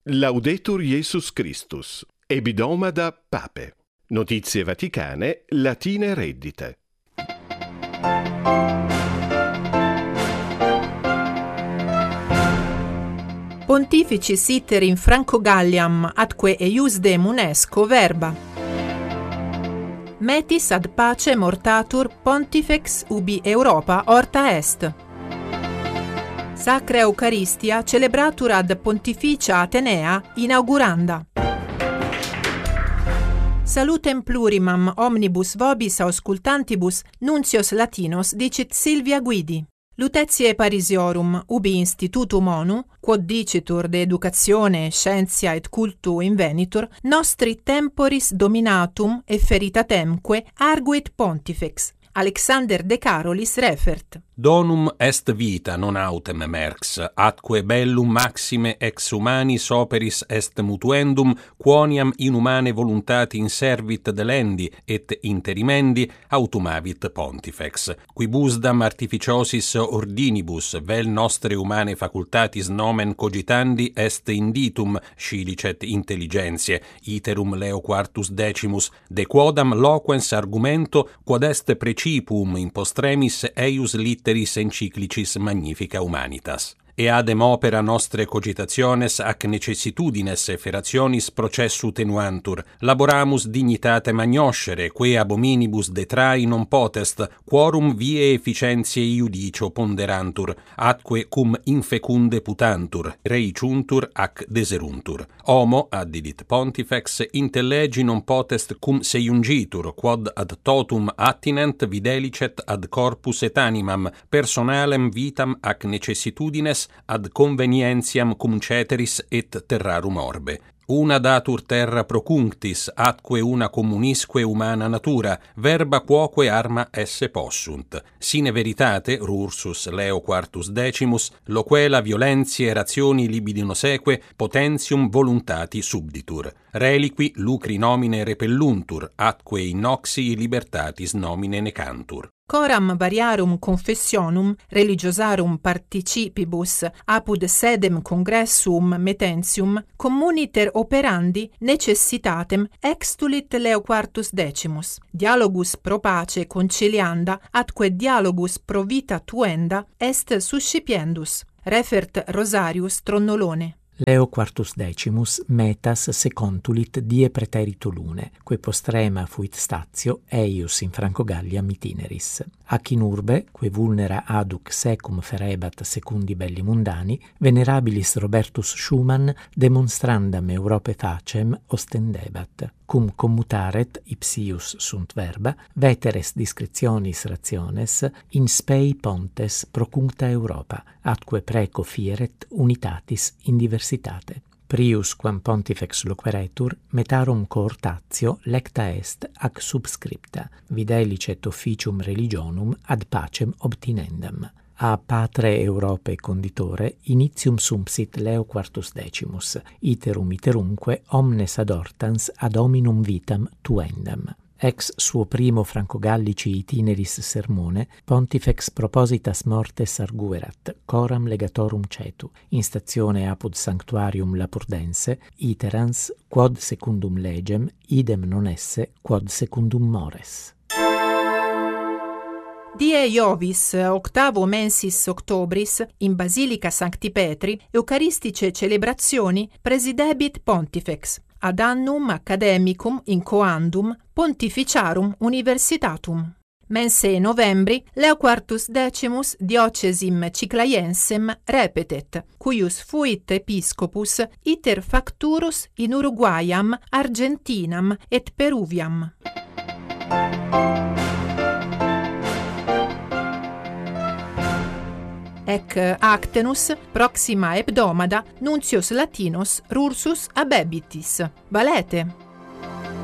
Laudetur Jesus Christus, Ebidomada Pape. Notizie vaticane, latine reddite. Pontificis iter in Franco Galliam atque eiusdem UNESCO verba. Metis ad pace mortatur pontifex ubi Europa orta est. Sacra Eucharistia celebratur ad Pontificia Atenea inauguranda. Salutem plurimam omnibus vobis auscultantibus nuncios latinos dicit Silvia Guidi. Lutetiae Parisiorum ubi institutum ONU, quod dicitur de educatione, scientia et cultu invenitur, nostri temporis dominatum efferitatemque arguit pontifex. Alexander de Carolis refert. Donum est vita non autem merx, atque bellum maxime ex humanis operis est mutuendum, quoniam inhumane voluntate inservit delendi et interimendi autumavit pontifex. Quibusdam artificiosis ordinibus vel nostre humane facultatis nomen cogitandi est inditum scilicet intelligentiae, iterum Leo quartus decimus, de quodam loquens argumento quod est principium in postremis eius litteris encyclicis magnifica humanitas. Eadem opera nostre cogitationes ac necessitudines efferationis processu tenuantur, laboramus dignitate magnoscere, quae abominibus detrahi non potest, quorum vie efficientiae iudicio ponderantur, atque cum infecunde putantur, reiciuntur ac deseruntur. Homo, addidit pontifex, intellegi non potest cum seiungitur, quod ad totum attinent videlicet ad corpus et animam, personalem vitam ac necessitudines ad convenientiam cum ceteris et terrarum orbe. Una datur terra procunctis, atque una communisque humana natura, verba quoque arma esse possunt. Sine veritate, rursus Leo quartus decimus, loque la violentiae rationi libidino seque, potentium voluntati subditur. Reliqui lucri nomine repelluntur, atque in noxii libertatis nomine necantur. Coram variarum confessionum religiosarum participibus apud sedem congressum metentium communiter operandi necessitatem extulit Leo quartus decimus. Dialogus pro pace concilianda atque dialogus pro vita tuenda est suscipiendus. Refert Rosarius Tronnolone. Leo quartus decimus metas secontulit die praeterito lune, quae postrema fuit statio eius in Franco Galliam itineris. Ac in urbe, quae vulnera aduc secum ferebat secundi belli mundani, venerabilis Robertus Schumann demonstrandam Europae facem ostendebat. Cum commutaret ipsius sunt verba, veteres discretionis rationes in spei pontes procuncta Europa, atque preco fieret unitatis in diversitate. Prius quam pontifex loqueretur, metarum coortatio lecta est ac subscripta, videlicet officium religionum ad pacem obtinendam. A patre Europae conditore initium sumpsit Leo quartus decimus, iterumque omnes adortans ad hominum vitam tuendam. Ex suo primo Franco-Gallici itineris sermone, pontifex propositas mortes arguerat, coram legatorum cetu, in statione apud sanctuarium Lapurdense, iterans, quod secundum legem, idem non esse, quod secundum mores. Die Iovis, octavo mensis octobris, in Basilica Sancti Petri, eucharistice celebrazioni presidebit pontifex, ad annum academicum incoandum pontificiarum universitatum. Mense novembri, Leo quartus decimus diocesim Ciclaiensem repetet, cuius fuit episcopus iter facturus in Uruguayam, Argentinam et Peruviam. Ec actenus proxima hebdomada nuncios latinos rursus abebitis. Valete!